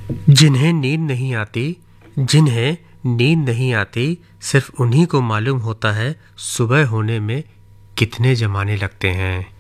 जिन्हें नींद नहीं आती, जिन्हें नींद नहीं आती, सिर्फ उन्हीं को मालूम होता है सुबह होने में कितने ज़माने लगते हैं।